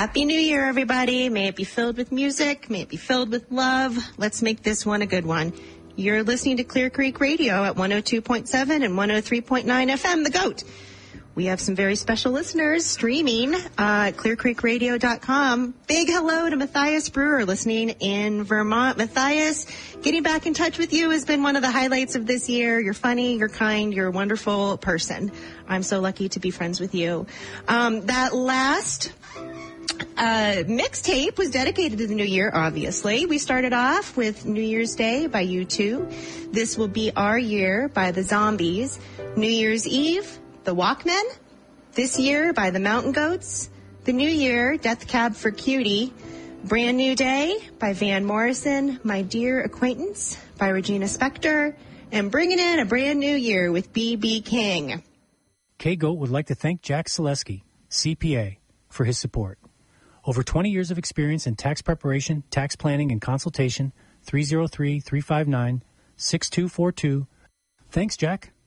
Happy New Year, everybody. May it be filled with music. May it be filled with love. Let's make this one a good one. You're listening to Clear Creek Radio at 102.7 and 103.9 FM, The GOAT. We have some very special listeners streaming at clearcreekradio.com. Big hello to Matthias Brewer listening in Vermont. Matthias, getting back in touch with you has been one of the highlights of this year. You're funny, you're kind, you're a wonderful person. I'm so lucky to be friends with you. That last mixtape was dedicated to the new year, obviously. We started off with New Year's Day by U2. This Will Be Our Year by the Zombies. New Year's Eve, The Walkmen. This Year by the Mountain Goats. The New Year, Death Cab for Cutie. Brand New Day by Van Morrison. My Dear Acquaintance by Regina Spektor. And Bringing In a Brand New Year with B.B. King. K-Goat would like to thank Jack Selesky, CPA, for his support. Over 20 years of experience in tax preparation, tax planning, and consultation. 303-359-6242. Thanks, Jack.